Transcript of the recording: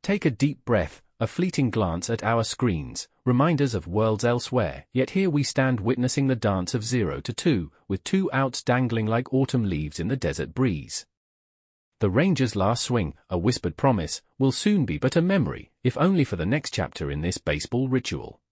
Take a deep breath, a fleeting glance at our screens, reminders of worlds elsewhere, yet here we stand witnessing the dance of 0 to 2, with 2 outs dangling like autumn leaves in the desert breeze. The Rangers' last swing, a whispered promise, will soon be but a memory, if only for the next chapter in this baseball ritual.